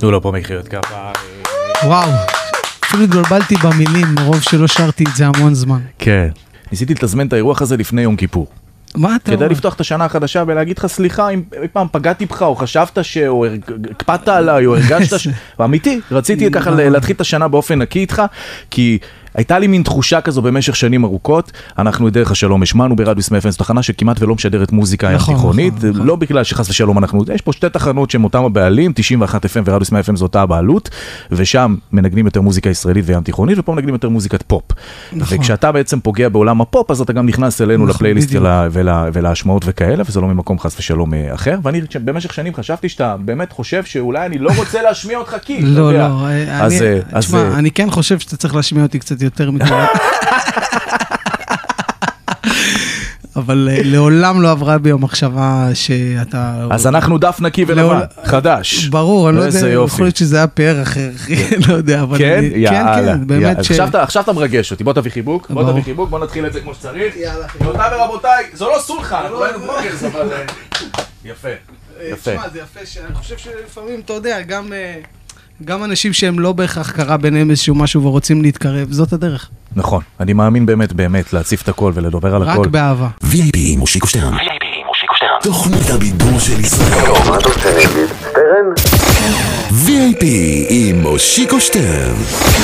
תנו לו פה מחיאות כפיים. וואו, אפילו התבלבלתי במילים, מרוב שלא שרתי את זה המון זמן. כן. ניסיתי לתזמן את האירוח הזה לפני יום כיפור. מה אתה אומר? כדי לפתוח את השנה החדשה ולהגיד לך סליחה אם פעם פגעתי בך או חשבת או הקפאת עליי או הרגשת אמיתי, רציתי ככה להתחיל את השנה באופן נקי איתך, כי הייתה לי מין תחושה כזו במשך שנים ארוכות. אנחנו את דרך השלום השמענו ברדיו סמי FM, זו תחנה שכמעט ולא משדרת מוזיקה ים תיכונית, לא בגלל שחס ושלום אנחנו, יש פה שתי תחנות שהן אותם הבעלים, 91 FM ורדיו סמי FM זו אותה הבעלות, ושם מנגנים יותר מוזיקה ישראלית וים תיכונית, ופה מנגנים יותר מוזיקת פופ. וכשאתה בעצם פוגע בעולם הפופ, אז אתה גם נכנס אלינו לפלייליסט ולהשמעות וכאלה, וזה לא ממקום חס ושלום אחר. ואני במשך שנים חשבתי שאתה באמת חושב שאולי אני לא רוצה להשמיע אותך כי, לא, לא, אני כן חושב שאתה צריך להשמיע אותי קצת יותר מכאלה. אבל לעולם לא עברה בי המחשבה שאתה... אז אנחנו דף נקי ולבן, חדש. ברור, אני לא יודע, יכול להיות שזה היה פאר אחר, לא יודע, אבל... כן? יאללה. באמת ש... עכשיו אתה מרגש אותי, בוא תביא חיבוק, בוא נתחיל את זה כמו שצריך. רבותיי ורבותיי, זו לא סולחה, אנחנו לא היינו בלוגרס, אבל... יפה, יפה. תשמע, זה יפה, אני חושב שלפעמים, אתה יודע, גם אנשים שהם לא בהכרח קרה ביניהם איזשהו משהו ורוצים להתקרב, זאת הדרך. נכון, אני מאמין באמת להציף את הכל ולדבר על הכל. רק באהבה. VIP עם מושיקו שטרן. תוכנית הבידור של ישראל. VIP עם מושיקו שטרן.